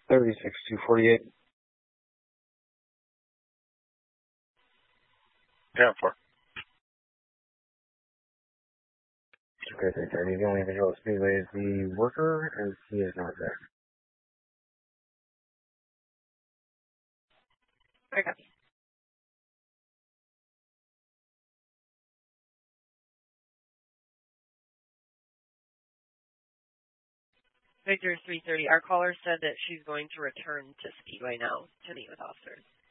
36-248. Yeah, for. Okay, 330. The only individual at Speedway is the worker, and he is not there. Okay. Victor 330. Our caller said that she's going to return to Speedway now to meet with officers.